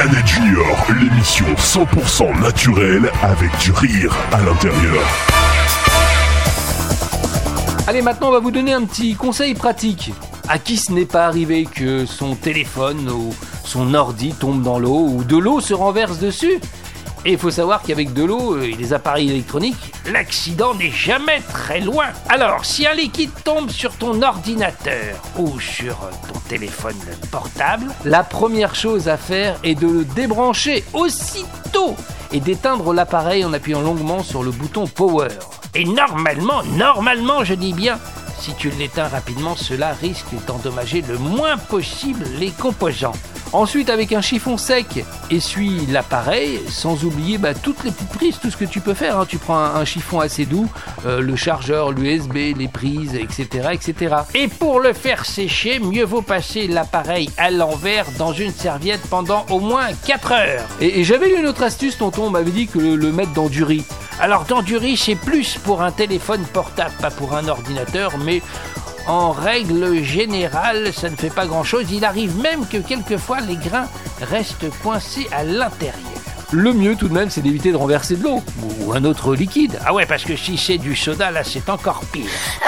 Planète Junior, l'émission 100% naturelle avec du rire à l'intérieur. Allez, maintenant on va vous donner un petit conseil pratique. À qui ce n'est pas arrivé que son téléphone ou son ordi tombe dans l'eau ou de l'eau se renverse dessus ? Et il faut savoir qu'avec de l'eau et les appareils électroniques, l'accident n'est jamais très loin. Alors, si un liquide tombe sur ton ordinateur ou sur ton téléphone portable, la première chose à faire est de le débrancher aussitôt et d'éteindre l'appareil en appuyant longuement sur le bouton Power. Et normalement, je dis bien, si tu l'éteins rapidement, cela risque d'endommager le moins possible les composants. Ensuite, avec un chiffon sec, essuie l'appareil, sans oublier toutes les petites prises, tout ce que tu peux faire. Tu prends un chiffon assez doux, le chargeur, l'USB, les prises, etc., etc. Et pour le faire sécher, mieux vaut passer l'appareil à l'envers dans une serviette pendant au moins 4 heures. Et j'avais lu une autre astuce, tonton m'avait dit que le mettre dans du riz. Alors dans du riz, c'est plus pour un téléphone portable, pas pour un ordinateur, mais en règle générale, ça ne fait pas grand-chose. Il arrive même que quelquefois les grains restent coincés à l'intérieur. Le mieux tout de même, c'est d'éviter de renverser de l'eau ou un autre liquide. Ah ouais, parce que si c'est du soda, là, c'est encore pire.